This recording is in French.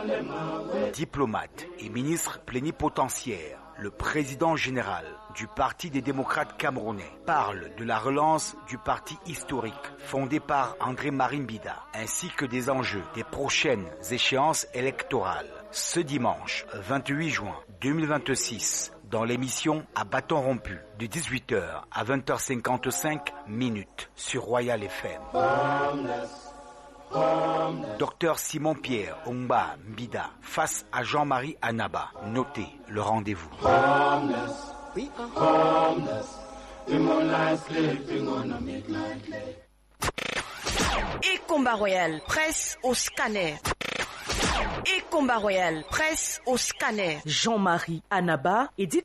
Diplomate et ministre plénipotentiaire, le président général du Parti des démocrates camerounais parle de la relance du parti historique fondé par André-Marie Mbida, ainsi que des enjeux des prochaines échéances électorales. Ce dimanche 28 juin 2026, dans l'émission À bâton rompu, de 18h à 20h55 sur Royal FM. Docteur Simon-Pierre Ongba Mbida face à Jean-Marie Anaba. Notez le rendez-vous. Et combat royal, presse au scanner. Et combat royal, presse au scanner. Jean-Marie Anaba, édite